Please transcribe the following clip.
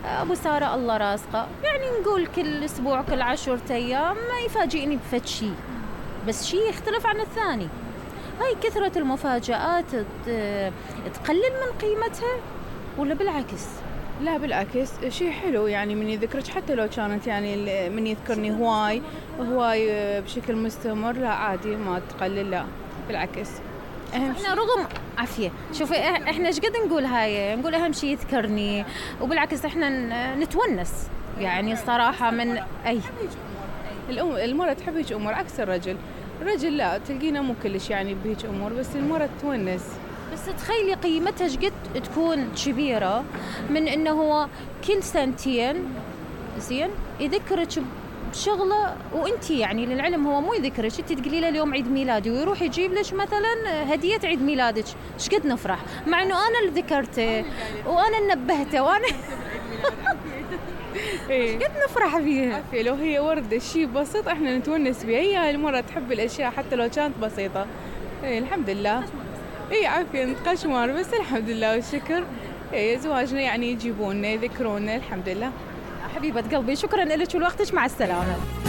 أبو سارة الله راسقة، يعني نقول كل أسبوع كل 10 أيام ما يفاجئني بفد شي، بس شي يختلف عن الثاني. هاي كثرة المفاجآت تقلل من قيمتها ولا بالعكس؟ لا بالعكس، شيء حلو يعني من يذكرك، حتى لو كانت يعني من يذكرني هواي بشكل مستمر، لا عادي ما تقلل، لا بالعكس. احنا رغم عافية، شوفي احنا ايش قد نقول هاي، نقول اهم شيء يذكرني، وبالعكس احنا نتونس يعني الصراحة من اي المرأة تحب هيك امور عكس الرجل لا تلقينا مو كلش يعني بهيك امور، بس المرأة تونس. بس تخيلي قيمتها ايش قد تكون كبيرة من انه هو كل سنتين زين يذكرك بشغله، وانتي يعني للعلم هو مو يذكرك، انتي تقولي له اليوم عيد ميلادي ويروح يجيب لك مثلا هدية عيد ميلادك، ايش قد نفرح مع انه انا اللي ذكرته وانا اللي نبهته وانا ايش قد نفرح فيها. لو هي وردة شيء بسيط احنا نتونس بها، هي المرأة تحب الاشياء حتى لو كانت بسيطة. الحمد لله. عافية نتقشمر، بس الحمد لله والشكر. زواجنا يعني يجيبونا يذكرونا، الحمد لله. حبيبة قلبي شكرا لك ولوقتك، مع السلامة.